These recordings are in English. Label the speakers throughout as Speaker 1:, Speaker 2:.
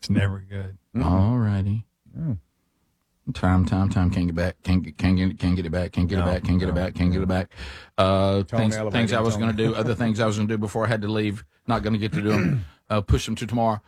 Speaker 1: never good.
Speaker 2: All righty. Time. Can't get back. Can't get it back. Can't get it back. Can't get it back. Can't get it back. Things I was going to do. Other things I was going to do before I had to leave. Not going to get to do them. Push them to tomorrow.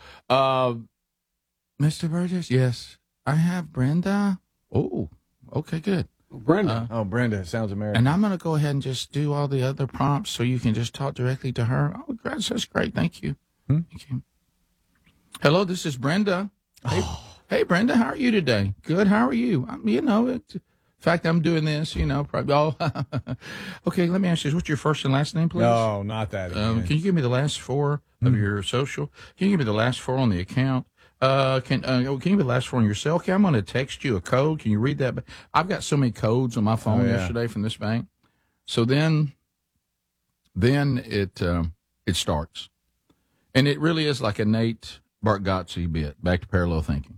Speaker 2: Mr. Burgess, yes, I have Brenda. Oh, okay, good.
Speaker 3: Brenda.
Speaker 1: Brenda. Sounds American.
Speaker 2: And I'm going to go ahead and just do all the other prompts so you can just talk directly to her. Oh, that's great. Thank you. Thank you. Hello, this is Brenda. Hey, Brenda, how are you today? Good. How are you? In fact, I'm doing this, probably. Okay, let me ask you this. What's your first and last name, please?
Speaker 1: No, not that.
Speaker 2: Can you give me the last four of your social? Can you give me the last four on the account? Can you give me the last four on your cell? Okay, I'm going to text you a code. Can you read that? I've got so many codes on my phone yesterday from this bank. So then it starts. And it really is like a Nate Bargatze bit, back to parallel thinking.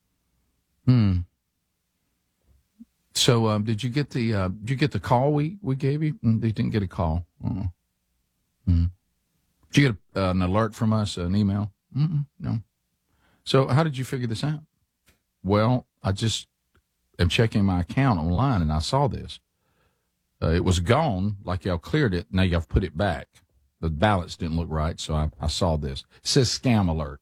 Speaker 2: So did you get the call we gave you? They didn't get a call. Did you get an alert from us, an email? No. So how did you figure this out? Well, I just am checking my account online, and I saw this. It was gone, like y'all cleared it. Now y'all put it back. The balance didn't look right, so I saw this. It says scam alert.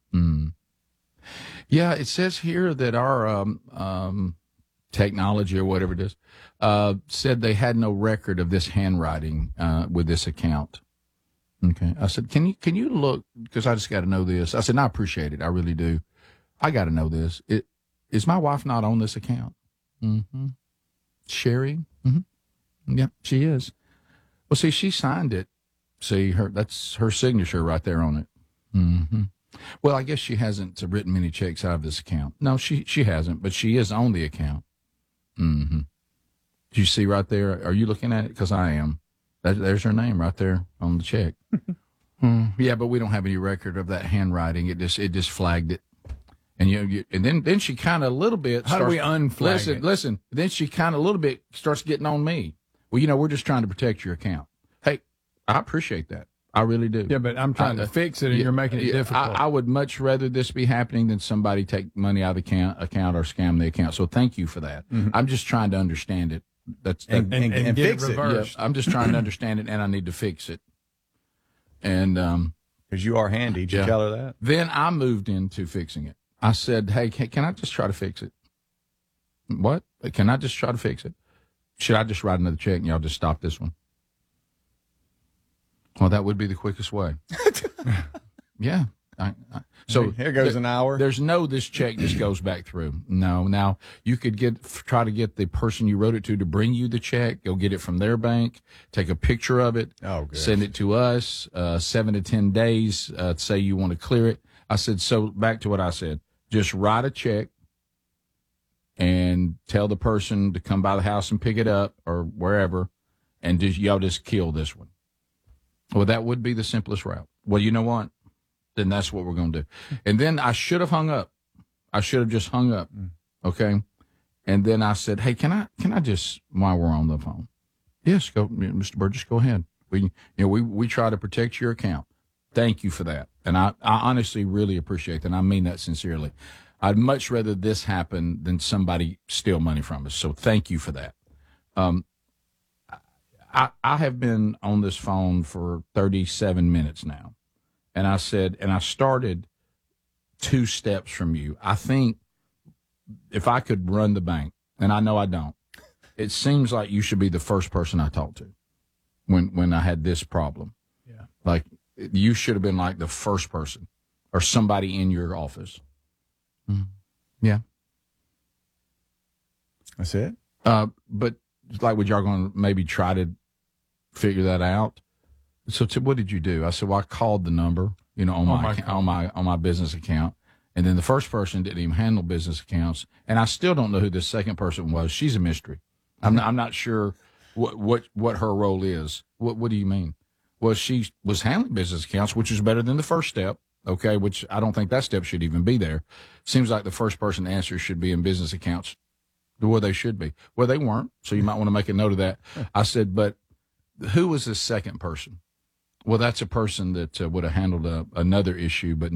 Speaker 2: Yeah, it says here that our technology or whatever it is said they had no record of this handwriting with this account. Okay. I said, can you look, because I just got to know this. I said, I appreciate it. I really do. I got to know this. Is my wife not on this account? Sherry? Yep, she is. Well, see, she signed it. See, that's her signature right there on it. Well, I guess she hasn't written many checks out of this account. No, she hasn't, but she is on the account. Do you see right there? Are you looking at it? Because I am. There's her name right there on the check. Yeah, but we don't have any record of that handwriting. It just flagged it. And and then she kind of a little bit.
Speaker 1: How do we unflag it?
Speaker 2: Listen. Then she kind of a little bit starts getting on me. Well, we're just trying to protect your account. Hey, I appreciate that. I really do.
Speaker 1: Yeah, but I'm trying to fix it, and you're making it difficult.
Speaker 2: I would much rather this be happening than somebody take money out of the account or scam the account. So thank you for that. I'm just trying to understand it.
Speaker 1: And
Speaker 2: fix
Speaker 1: it.
Speaker 2: Yeah, I'm just trying to understand it, and I need to fix it. And
Speaker 3: because you are handy, did you tell her that?
Speaker 2: Then I moved into fixing it. I said, "Hey, can I just try to fix it?" What? Can I just try to fix it? Should I just write another check and y'all just stop this one? Well, that would be the quickest way. Yeah. So
Speaker 1: here goes an hour.
Speaker 2: There's this check just goes back through. No. Now you could try to get the person you wrote it to bring you the check. Go get it from their bank. Take a picture of it.
Speaker 3: Oh, good.
Speaker 2: Send it to us. 7 to 10 days. Say you want to clear it. I said, so back to what I said. Just write a check and tell the person to come by the house and pick it up or wherever, and y'all just kill this one. Well, that would be the simplest route. Well, you know what? Then that's what we're going to do. And then I should have hung up. I should have just hung up. Okay. And then I said, hey, can I just, while we're on the phone? Yes, go, Mr. Burgess, go ahead. We try to protect your account. Thank you for that. And I honestly really appreciate that. And I mean that sincerely. I'd much rather this happen than somebody steal money from us. So thank you for that. I have been on this phone for 37 minutes now. And I started 2 steps from you. I think if I could run the bank, and I know I don't, it seems like you should be the first person I talked to when I had this problem.
Speaker 1: Yeah.
Speaker 2: Like you should have been like the first person or somebody in your office. Yeah.
Speaker 3: That's it?
Speaker 2: But like, would y'all going to maybe try to figure that out? So what did you do? I said, well, I called the number, on my business account. And then the first person didn't even handle business accounts. And I still don't know who the second person was. She's a mystery. I'm not sure what her role is. What do you mean? Well, she was handling business accounts, which is better than the first step. Okay. Which I don't think that step should even be there. Seems like the first person to answer should be in business accounts. Well, they should be. Well, they weren't. So you might want to make a note of that. I said, but who was the second person? Well, that's a person that would have handled another issue, but